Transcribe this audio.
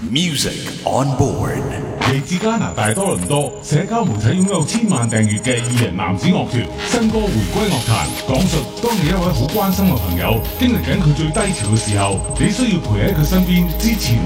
Music on board。 嚟自加拿大多倫多，社交媒體擁有千萬訂閱嘅二人男子樂團，新歌回歸樂壇，講述當你一位好關心嘅朋友經歷緊佢最低潮嘅時候，你需要陪喺佢身邊支持。